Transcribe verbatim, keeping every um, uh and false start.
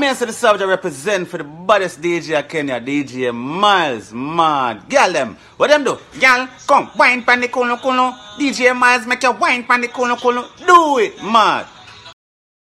me and say the subject represent for the baddest D J of Kenya, D J Miles, mad. Girl them, what them do? Girl, come, wine pan the kuno kuno. D J Miles make you wine pan the kuno kuno. Do it, mad.